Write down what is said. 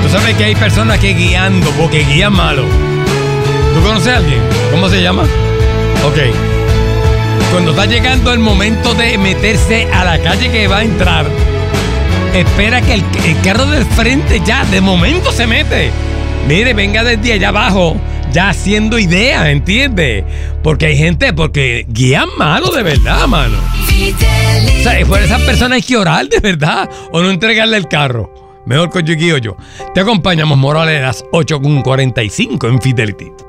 Tú sabes que hay personas que guiando, porque guían malo. ¿Tú conoces a alguien? ¿Cómo se llama? Ok. Cuando está llegando el momento de meterse a la calle que va a entrar, espera que el carro del frente ya de momento se mete. Mire, venga desde allá abajo, ya haciendo ideas, ¿entiendes? Porque hay gente, porque guían malo de verdad, mano. O sea, por esas personas hay que orar de verdad o no entregarle el carro. Mejor que yo guío yo. Te acompañamos, Morales, a las 8:45 en Fidelity.